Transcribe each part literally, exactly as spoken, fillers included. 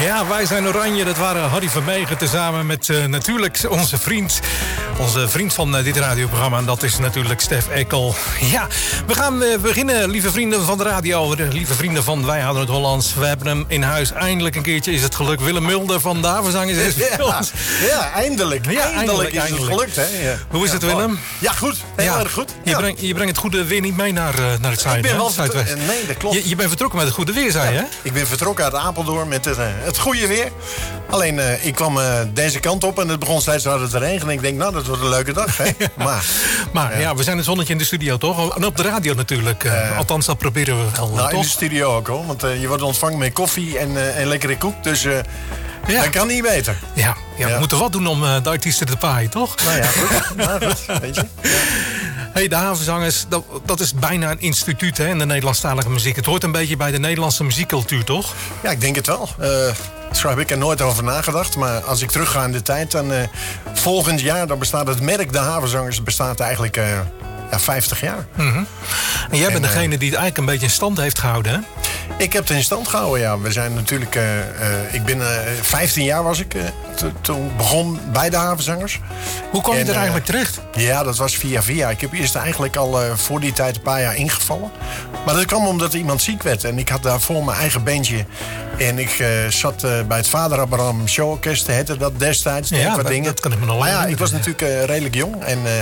Ja, wij zijn Oranje. Dat waren Harry Vermegen tezamen met uh, natuurlijk onze vriend. Onze vriend van uh, dit radioprogramma. En dat is natuurlijk Stef Eckel. Ja, we gaan uh, beginnen, lieve vrienden van de radio. De lieve vrienden van Wij Houden Het Hollands. We hebben hem in huis. Eindelijk een keertje is het gelukt. Willem Mulder van de Havenzangers is bij ja, ons. ja, eindelijk. Ja, eindelijk, eindelijk is eindelijk. het gelukt. Hè? Ja. Hoe is het, Willem? Ja, goed. Heel ja. erg goed. Je, Ja. brengt, je brengt het goede weer niet mee naar, uh, naar het zuiden. Ik ben wel Zuidwest. vertro- Nee, dat klopt. Je, je bent vertrokken met het goede weer, zei je, Ja, hè? ik ben vertrokken uit Apeldoorn met het, uh, het goede weer. Alleen, uh, ik kwam uh, deze kant op en het begon steeds harder te regenen. Ik denk, nou, dat wordt een leuke dag, hè? Maar, maar ja. ja, we zijn het zonnetje in de studio, toch? En op de radio natuurlijk. Uh, uh, althans, dat proberen we wel, nou, toch? in de studio ook, hoor. Want uh, je wordt ontvangen met koffie en, uh, en lekkere koek. Dus uh, ja. dat kan niet beter. Ja, ja, we ja. moeten wat doen om uh, de artiesten te paaien, toch? Nou ja, goed. nou, goed weet je. Ja. Hey, de Havenzangers, dat, dat is bijna een instituut, hè, in de Nederlandstalige muziek. Het hoort een beetje bij de Nederlandse muziekcultuur, toch? Ja, ik denk het wel. Uh, zo heb ik er nooit over nagedacht. Maar als ik terugga in de tijd, dan uh, volgend jaar dan bestaat het merk De Havenzangers bestaat eigenlijk uh, ja, vijftig jaar. Mm-hmm. En jij en, bent degene die het eigenlijk een beetje in stand heeft gehouden, hè? Ik heb het in stand gehouden, ja. We zijn natuurlijk... Uh, uh, ik ben uh, vijftien jaar was ik uh, t- toen begon bij De Havenzangers. Hoe kwam je en, er eigenlijk uh, terecht? Ja, dat was via via. Ik heb eerst eigenlijk al uh, voor die tijd een paar jaar ingevallen. Maar dat kwam omdat er iemand ziek werd. En ik had daarvoor mijn eigen bandje. En ik uh, zat uh, bij het Vader Abraham Showorkest, heette dat destijds. Ja, wat dat, dingen. dat kan ik me nog Maar lang ja, ik was ja. natuurlijk uh, redelijk jong. En... Uh,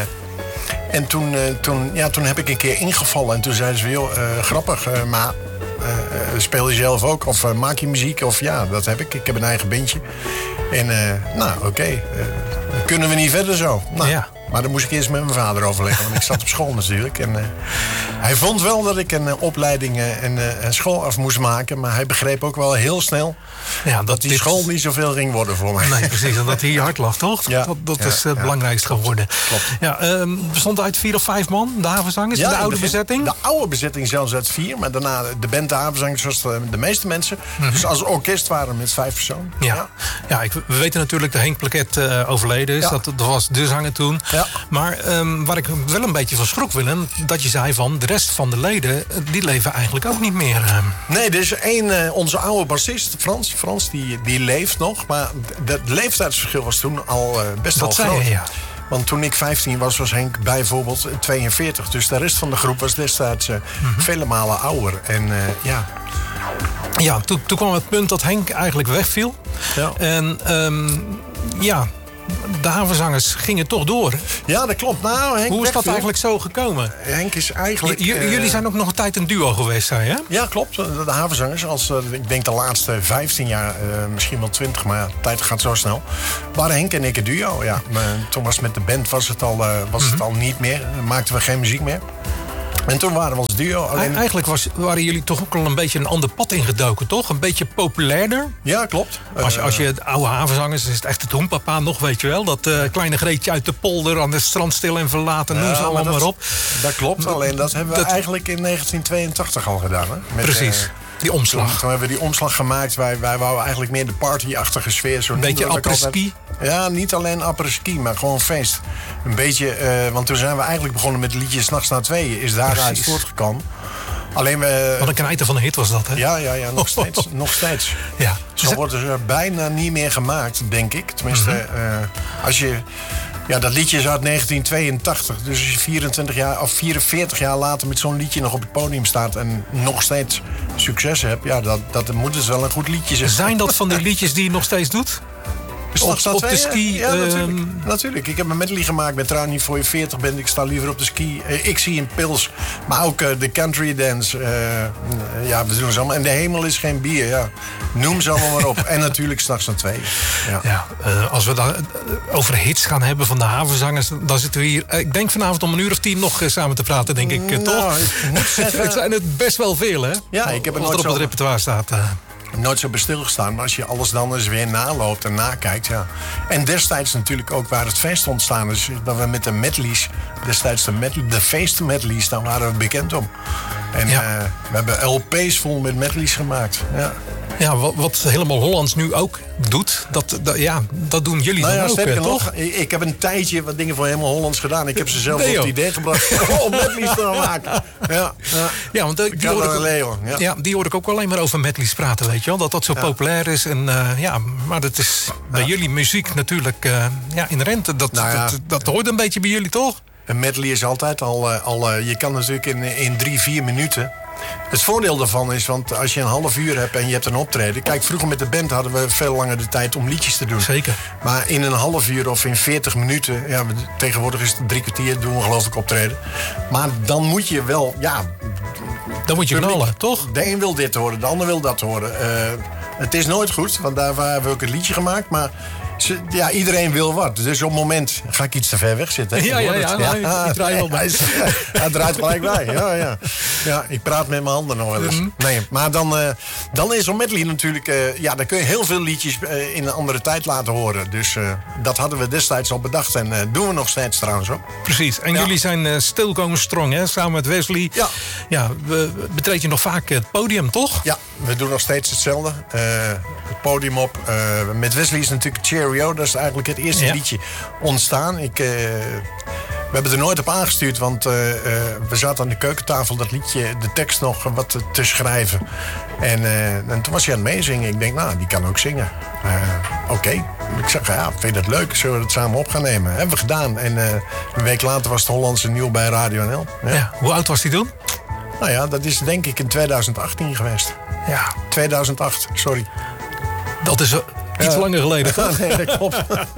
En toen, uh, toen, ja, toen heb ik een keer ingevallen. En toen zeiden ze, joh, uh, grappig, uh, maar uh, uh, speel je zelf ook? Of uh, maak je muziek? Of ja, dat heb ik. Ik heb een eigen bandje. En uh, nou, oké, okay, uh, kunnen we niet verder zo? Nou, ja. Maar dan moest ik eerst met mijn vader overleggen. Want ik zat op school natuurlijk. En uh, hij vond wel dat ik een uh, opleiding uh, en uh, een school af moest maken. Maar hij begreep ook wel heel snel... Ja, dat, dat die dit... school niet zoveel ging worden voor mij. Nee, precies. En dat hier je hart lag, toch? Ja, dat dat ja, is het ja, belangrijkste klopt, geworden. Klopt. Ja, um, bestond uit vier of vijf man, de Havenzangers? Ja, de oude de, bezetting? De oude bezetting zelfs uit vier. Maar daarna de band de Havenzangers was de, de meeste mensen. Mm-hmm. Dus als orkest waren we met vijf personen. Ja, ja. ja ik, we weten natuurlijk dat Henk Plaquet uh, overleden is. Ja. Dat, dat was de zanger toen. Ja. Maar um, waar ik wel een beetje van schrok, Willem... dat je zei van de rest van de leden... die leven eigenlijk ook niet meer. Uh. Nee, er is één, uh, onze oude bassist, Frans. Frans, die, die leeft nog. Maar het leeftijdsverschil was toen al uh, best dat wel groot. Je, ja. Want toen ik vijftien was, was Henk bijvoorbeeld tweeënveertig. Dus de rest van de groep was destijds uh, mm-hmm. vele malen ouder. En uh, ja... Ja, toen, toen kwam het punt dat Henk eigenlijk wegviel. Ja. En um, ja... de Havenzangers gingen toch door. Ja, dat klopt. Nou, Henk Hoe is dat wegviel. eigenlijk zo gekomen? Henk is eigenlijk... J- j- jullie uh, zijn ook nog een tijd een duo geweest, zei je? Ja, klopt. De Havenzangers, als, uh, ik denk de laatste vijftien jaar, uh, misschien wel twintig, maar de tijd gaat zo snel. Waren Henk en ik een duo, ja. Maar toen was met de band was het al, uh, was mm-hmm. het al niet meer. Dan maakten we geen muziek meer. En toen waren we als duo. Alleen... Eigenlijk was, waren jullie toch ook al een beetje een ander pad ingedoken, toch? Een beetje populairder? Ja, klopt. Als je, als je het oude Havenzangers, is het echt het hoenpapa nog, weet je wel. Dat uh, kleine Greetje uit de polder aan de strand stil en verlaten, ja, noem ze allemaal maar, dat, maar op. Dat klopt, alleen dat hebben we dat... eigenlijk in negentien tweeëntachtig al gedaan. Hè? Met, Precies. Uh, Die omslag. Toen, toen hebben we die omslag gemaakt. Wij, wij wouden eigenlijk meer de party-achtige sfeer. Zo een beetje après-ski? Ja, niet alleen après-ski, maar gewoon feest. Een beetje, uh, want toen zijn we eigenlijk begonnen met liedjes 's Nachts na tweeën. Is daaruit voortgekomen. Alleen we... Wat een knijter van een hit was dat, hè? Ja, ja, ja, nog steeds. nog steeds. Ja. Zo dat... wordt er bijna niet meer gemaakt, denk ik. Tenminste, mm-hmm. uh, als je... Ja, dat liedje is uit negentien tweeëntachtig. Dus als je vierentwintig jaar of vierenveertig jaar later met zo'n liedje nog op het podium staat en nog steeds succes hebt, ja, dat, dat moet dus wel een goed liedje zijn. Zijn dat van die liedjes die je nog steeds doet? Op, op de ski? Ja, natuurlijk. Um... natuurlijk. Ik heb een medley gemaakt met Trouw niet voor je veertig bent. Ik sta liever op de ski. Uh, ik zie een pils. Maar ook uh, de country dance. Uh, uh, ja, we doen ze allemaal. En de hemel is geen bier. Ja. Noem ze allemaal maar op. En natuurlijk 's Nachts na tweeën. Ja. Ja, uh, als we dan uh, over hits gaan hebben van de Havenzangers, dan zitten we hier, uh, ik denk vanavond om een uur of tien nog uh, samen te praten, denk ik, uh, nou, toch? Ik moet zeggen... Het zijn het best wel veel, hè? Ja, ik heb er wat nooit er op het zo... repertoire staat. Uh. Nooit zo bij stilgestaan, maar als je alles dan eens weer naloopt en nakijkt, ja. En destijds natuurlijk ook waar het feest ontstaan is, dat we met de medleys, destijds de, medley, de feestmedleys, daar waren we bekend om. En ja. uh, we hebben L P's vol met medleys gemaakt, ja. Ja, wat, wat Helemaal Hollands nu ook doet, dat, dat, ja, dat doen jullie nou dan ja, ook, sterker toch? nog, ik, ik heb een tijdje wat dingen voor Helemaal Hollands gedaan. Ik heb ze zelf Nee, op joh. het idee gebracht om medleys te maken. Ja, ja. Ja, want uh, die, hoor ik, Leo, ja. ja, die hoor ik ook alleen maar over medleys praten, weet je wel. Dat dat zo Ja. populair is. En, uh, ja, maar dat is bij Ja. jullie muziek natuurlijk uh, ja, inherent. Dat, Nou ja. dat, dat hoort een beetje bij jullie, toch? Een medley is altijd al... uh, al uh, je kan natuurlijk in, in drie, vier minuten... Het voordeel daarvan is, want als je een half uur hebt en je hebt een optreden... Kijk, vroeger met de band hadden we veel langer de tijd om liedjes te doen. Zeker. Maar in een half uur of in veertig minuten... Ja, we- tegenwoordig is het drie kwartier, doen we geloof ik optreden. Maar dan moet je wel, ja... Dan moet je publiek- knallen, toch? De een wil dit horen, de ander wil dat horen. Uh, het is nooit goed, want daarvoor hebben we ook het liedje gemaakt. Maar ze, ja, iedereen wil wat. Dus op het moment ga ik iets te ver weg zitten. hè? Ja, ja, Hoor ja, het? nou, ik draai wel bij. Hij, is- hij draait gelijk bij. Ja, ja. Ja, ik praat met mijn handen nog wel eens. Nee, maar dan, uh, dan is zo'n medley natuurlijk... Uh, ja, dan kun je heel veel liedjes uh, in een andere tijd laten horen. Dus uh, dat hadden we destijds al bedacht. En uh, doen we nog steeds trouwens ook. Precies. En Ja. jullie zijn uh, still going strong, hè? Samen met Wesley. Ja. Ja, we, betreed je nog vaak het podium, toch? Ja, we doen nog steeds hetzelfde. Uh, het podium op. Uh, met Wesley is natuurlijk Cheerio. Dat is eigenlijk het eerste Ja. liedje ontstaan. Ik, uh, we hebben er nooit op aangestuurd, want uh, uh, we zaten aan de keukentafel dat liedje, de tekst nog wat te, te schrijven. En, uh, en toen was hij aan het meezingen. Ik denk, nou, die kan ook zingen. Uh, Oké. Okay. Ik zeg, ja, vind je dat leuk? Zullen we het samen op gaan nemen? Hebben we gedaan. En uh, een week later was het Hollandse nieuw bij Radio N L. Ja. Ja. Hoe oud was hij toen? Nou ja, dat is denk ik in twintig achttien geweest. Ja, tweeduizend acht, sorry. dat is uh, iets Ja. langer geleden, toch? Nee, dat klopt.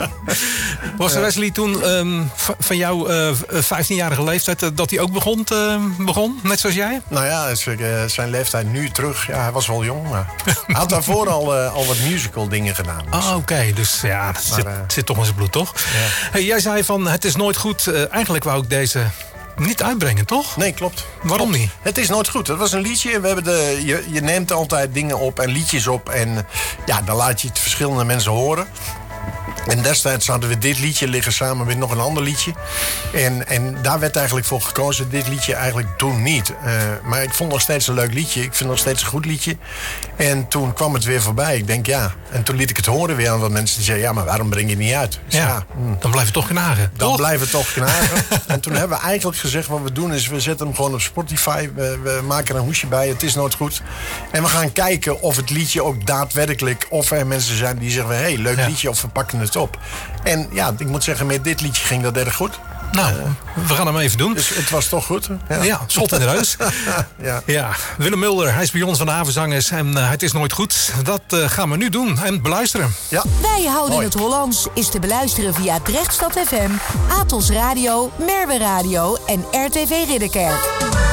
Was Wesley toen um, v- van jouw uh, vijftienjarige leeftijd uh, dat hij ook begon, uh, begon, net zoals jij? Nou ja, is, uh, zijn leeftijd nu terug. Ja, hij was wel jong, maar hij had daarvoor al, uh, al wat musical dingen gedaan. Dus. Ah, oké. Okay. Dus ja, dat Maar, zit, uh, zit toch in zijn bloed, toch? Hey, jij zei van, het is nooit goed. Uh, eigenlijk wou ik deze niet uitbrengen, toch? Nee, klopt. Waarom Klopt. niet? Het is nooit goed. Het was een liedje. We hebben de, je, je neemt altijd dingen op en liedjes op. En ja, dan laat je het verschillende mensen horen. En destijds hadden we dit liedje liggen samen met nog een ander liedje. En, en daar werd eigenlijk voor gekozen. Dit liedje eigenlijk toen niet. Uh, maar ik vond nog steeds een leuk liedje. Ik vind nog steeds een goed liedje. En toen kwam het weer voorbij. Ik denk ja. En toen liet ik het horen weer aan wat mensen die zeiden... ja, maar waarom breng je het niet uit? Dus Ja, ja, hm. dan blijft het toch knagen. Dan toch? blijven we toch knagen. En toen hebben we eigenlijk gezegd, wat we doen is... we zetten hem gewoon op Spotify. We, we maken er een hoesje bij. Het is nooit goed. En we gaan kijken of het liedje ook daadwerkelijk... of er mensen zijn die zeggen... hé, hey, leuk Ja. liedje of we pakken het op. En ja, ik moet zeggen, met dit liedje ging dat erg goed. Nou, we gaan hem even doen. Dus het was toch goed. Hè? Ja, Ja, schot in de reus. ja. Ja, Willem Mulder, hij is bij ons van de Havenzangers. En uh, het is nooit goed. Dat uh, gaan we nu doen en beluisteren. ja. Wij houden Mooi. het Hollands is te beluisteren via Drechtstad F M, Atos Radio, Merwe Radio en R T V Ridderkerk.